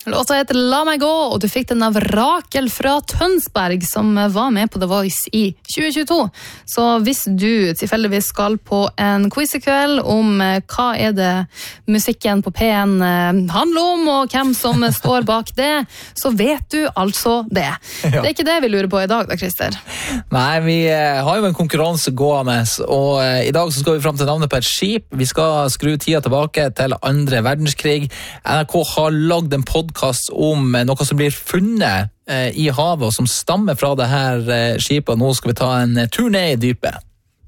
Låta heter La meg gå, og du fikk den av Rakel fra Tønsberg, som var med på The Voice i 2022. Så hvis du tilfeldigvis skal på en quiz i kveld om hva er det musikken på P1 handler om, og hvem som står bak det, så vet du altså det. Ja. Det er ikke det vi lurer på i dag da, Christer. Nei, vi har jo en konkurranse gående, og i dag så skal vi frem til navnet på et skip. Vi skal skru tida tilbake til andre verdenskrig. NRK har lagd en podcast om noe som blir funnet i havet, og som stammer fra det her skipet. Nå skal vi ta en tur ned i dypet.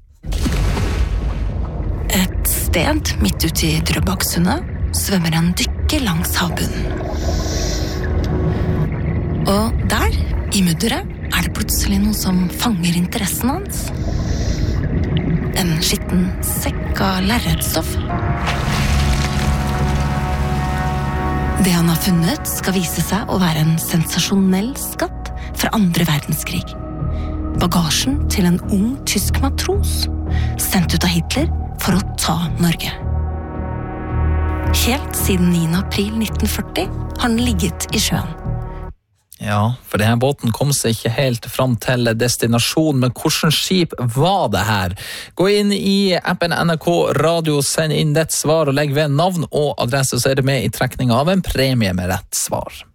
Et sted midt ute i Drøbaksundet svømmer en dykker langs havbunnen. Og der, i mudderet, er det plutselig noe som fanger interessen hans. En skitten sekk av lerretstoff. Det han har funnet skal vise seg å være en sensasjonell skatt fra andre verdenskrig. Bagasjen til en ung tysk matros, sendt ut av Hitler for å ta Norge. Helt siden 9. april 1940 har den ligget i sjøen. Ja, for denne båten kom seg ikke helt fram til destinasjon, men hvordan skip var det her? Gå inn i appen NRK Radio, send inn ditt svar og legg ved navn og adresse, så er det med i trekning av en premie med rett svar.